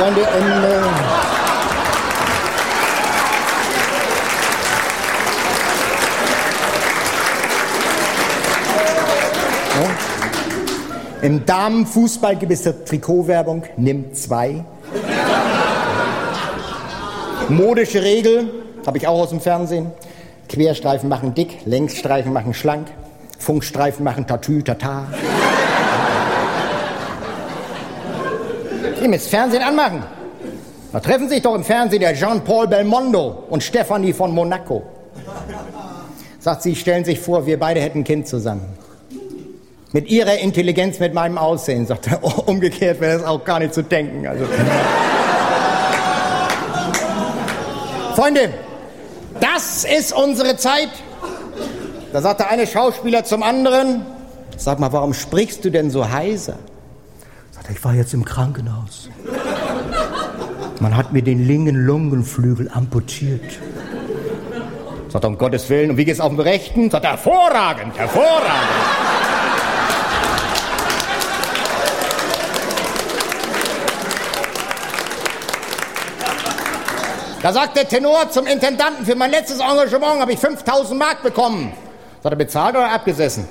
Freunde, im Damenfußball gibt es die Trikotwerbung, nimm 2. Modische Regel, habe ich auch aus dem Fernsehen. Querstreifen machen dick, Längsstreifen machen schlank, Funkstreifen machen Tatü, Tata. Ihr müsst Fernsehen anmachen. Da treffen sich doch im Fernsehen der Jean-Paul Belmondo und Stefanie von Monaco. Sagt sie, stellen sich vor, wir beide hätten ein Kind zusammen. Mit ihrer Intelligenz, mit meinem Aussehen, sagt er. Oh, umgekehrt wäre das auch gar nicht zu denken. Also. Freunde, das ist unsere Zeit. Da sagt der eine Schauspieler zum anderen, sag mal, warum sprichst du denn so heiser? Sagt er, ich war jetzt im Krankenhaus. Man hat mir den linken Lungenflügel amputiert. Sagt er, um Gottes Willen, und wie geht's auf dem Rechten? Sagt er, hervorragend, hervorragend. Da sagt der Tenor zum Intendanten, für mein letztes Engagement habe ich 5.000 Mark bekommen. Sagt er, bezahlt oder abgesessen?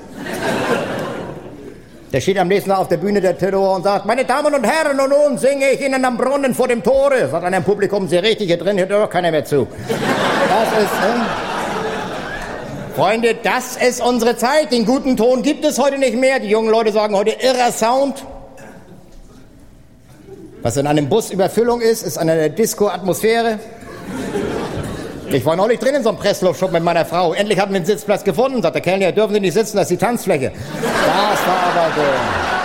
Der steht am nächsten Tag auf der Bühne, der Tenor, und sagt, meine Damen und Herren, und nun singe ich Ihnen am Brunnen vor dem Tore. Sagt einer im Publikum, sehr richtig, hier drin hört doch keiner mehr zu. Das ist, Freunde, das ist unsere Zeit. Den guten Ton gibt es heute nicht mehr. Die jungen Leute sagen heute irrer Sound. Was in einem Bus Überfüllung ist eine Disco-Atmosphäre. Ich war neulich drin in so einem Pressluftschub mit meiner Frau. Endlich hatten wir einen Sitzplatz gefunden. Sagt der Kellner, dürfen Sie nicht sitzen, das ist die Tanzfläche. Das war aber so.